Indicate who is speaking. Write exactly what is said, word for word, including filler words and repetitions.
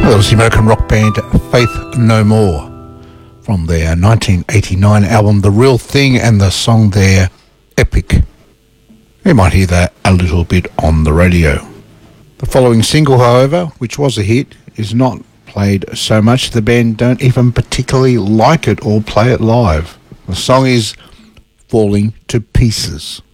Speaker 1: That was the American rock band Faith No More from their nineteen eighty-nine album The Real Thing, and the song there, Epic. You might hear that a little bit on the radio. The following single, however, which was a hit, is not played so much the band don't even particularly like it or play it live. The song is Falling to Pieces.